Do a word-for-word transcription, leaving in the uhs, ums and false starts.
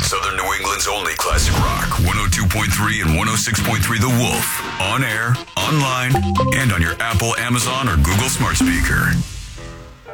Southern New England's only classic rock. one oh two point three and one oh six point three The Wolf. On air, online, and on your Apple, Amazon, or Google smart speaker.